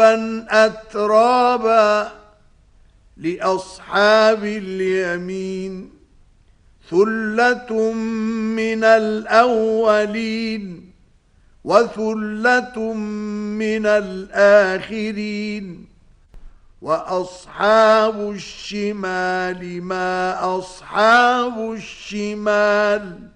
عربا أترابا لأصحاب اليمين ثلة من الأولين وثلة من الآخرين وأصحاب الشمال ما أصحاب الشمال